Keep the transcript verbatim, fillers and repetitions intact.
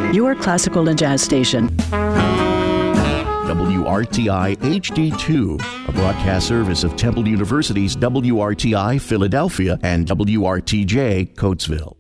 your classical and jazz station. W R T I H D two, a broadcast service of Temple University's W R T I Philadelphia and W R T J Coatesville.